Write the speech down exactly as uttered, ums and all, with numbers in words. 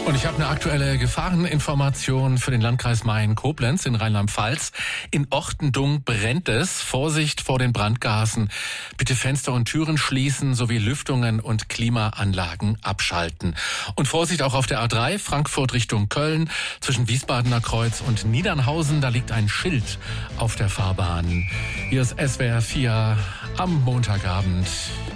Und ich habe eine aktuelle Gefahreninformation für den Landkreis Mayen-Koblenz in Rheinland-Pfalz. In Ortendung brennt es. Vorsicht vor den Brandgasen. Bitte Fenster und Türen schließen sowie Lüftungen und Klimaanlagen abschalten. Und Vorsicht auch auf der A drei, Frankfurt Richtung Köln, zwischen Wiesbadener Kreuz und Niedernhausen. Da liegt ein Schild auf der Fahrbahn. Hier ist S W R vier am Montagabend.